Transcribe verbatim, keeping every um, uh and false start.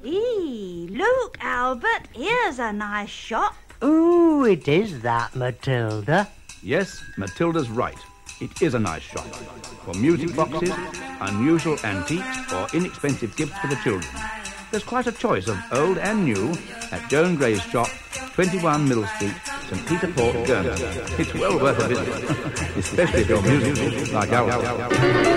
Eee, look, Albert, here's a nice shop. Ooh, it is that, Matilda. Yes, Matilda's right. It is a nice shop. For music boxes, unusual antiques, or inexpensive gifts for the children. There's quite a choice of old and new at Joan Gray's shop, twenty-one Middle Street, St Peter Port, Guernsey. It's well worth a visit, especially if you're musical like ours.